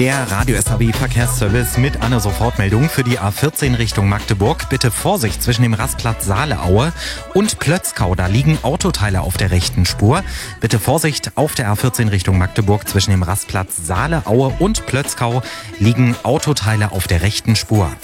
Der Radio SAW Verkehrsservice mit einer Sofortmeldung für die A14 Richtung Magdeburg. Bitte Vorsicht zwischen dem Rastplatz Saaleaue und Plötzkau. Da liegen Autoteile auf der rechten Spur. Bitte Vorsicht auf der A14 Richtung Magdeburg. Zwischen dem Rastplatz Saaleaue und Plötzkau liegen Autoteile auf der rechten Spur.